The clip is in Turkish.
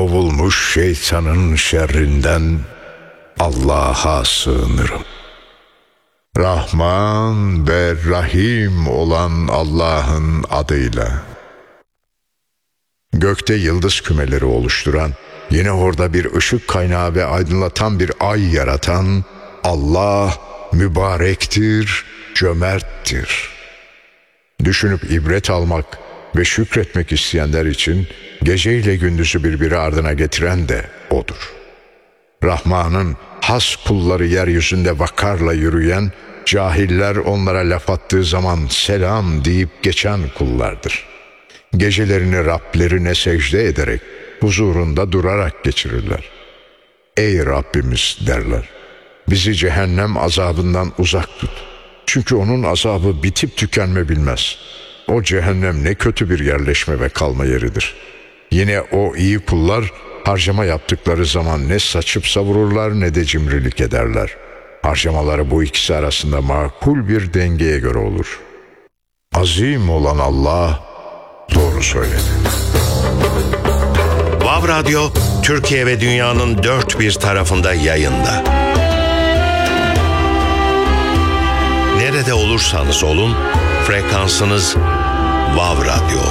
kovulmuş şeytanın şerrinden Allah'a sığınırım. Rahman ve Rahim olan Allah'ın adıyla. Gökte yıldız kümeleri oluşturan, yine orada bir ışık kaynağı ve aydınlatan bir ay yaratan Allah mübarektir, cömerttir. Düşünüp ibret almak ve şükretmek isteyenler için geceyle gündüzü birbiri ardına getiren de O'dur. Rahman'ın has kulları yeryüzünde vakarla yürüyen, cahiller onlara laf attığı zaman selam deyip geçen kullardır. Gecelerini Rablerine secde ederek, huzurunda durarak geçirirler. Ey Rabbimiz derler, bizi cehennem azabından uzak tut. Çünkü onun azabı bitip tükenme bilmez. O cehennem ne kötü bir yerleşme ve kalma yeridir. Yine o iyi kullar harcama yaptıkları zaman ne saçıp savururlar ne de cimrilik ederler. Harcamaları bu ikisi arasında makul bir dengeye göre olur. Azim olan Allah doğru söyledi. Vav Radyo, Türkiye ve dünyanın dört bir tarafında yayında. Nerede olursanız olun, frekansınız Vav Radyo.